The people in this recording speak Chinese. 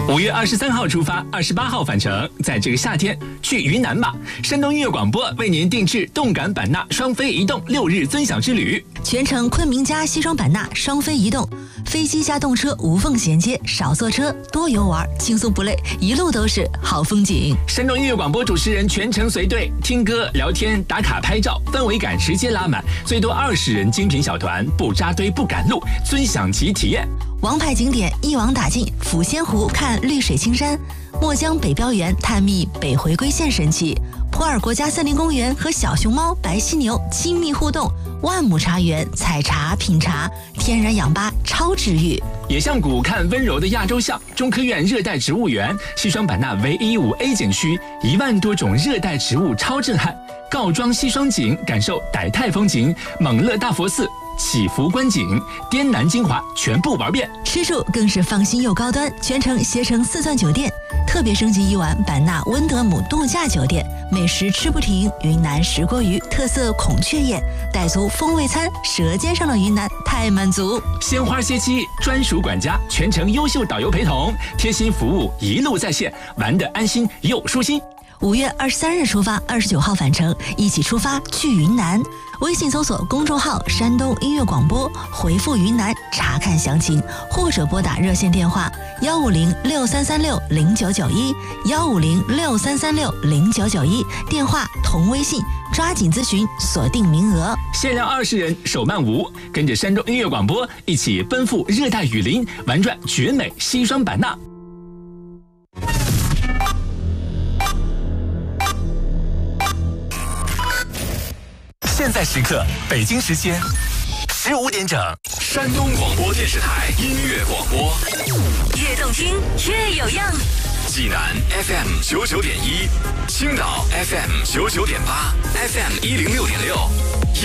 5月23号出发，28号返程。在这个夏天，去云南吧！山东音乐广播为您定制动感版纳双飞移动6日尊享之旅， 全程昆明加西双版纳双飞移动，飞机加动车无缝衔接，少坐车多游玩，轻松不累，一路都是好风景。 山东音乐广播主持人全程随队，听歌、聊天、打卡、拍照，氛围感直接拉满，最多20人精品小团，不扎堆不赶路，尊享其体验。 王牌景点一网打尽，抚仙湖看绿水青山，墨江北标园探秘北回归线神奇，普洱国家森林公园和小熊猫、白犀牛亲密互动，万亩茶园采茶品茶，天然氧吧超治愈。 野象谷看温柔的亚洲象，中科院热带植物园，西双版纳唯一5A 景区，1万多种热带植物超震撼。告庄西双景，感受傣泰风情，蒙勒大佛寺。祈福观景，滇南精华全部玩遍， 吃住更是放心又高端，全程携程4钻酒店，特别升级1晚版纳温德姆度假酒店，美食吃不停，云南石锅鱼特色孔雀宴，傣族风味餐，舌尖上的云南太满足。 鲜花歇期，专属管家，全程优秀导游陪同，贴心服务，一路在线，玩得安心又舒心。 5月23日出发，29号返程，一起出发去云南。微信搜索公众号山东音乐广播，回复云南查看详情，或者拨打热线电话15063360991，15063360991，电话同微信，抓紧咨询，锁定名额。 限量20人，手慢无，跟着山东音乐广播一起奔赴热带雨林，玩转绝美西双版纳。现在时刻，北京时间15点整，山东广播电视台音乐广播， 越动听越有样。 济南 FM 99.1，青岛 FM 99.8，FM 106.6。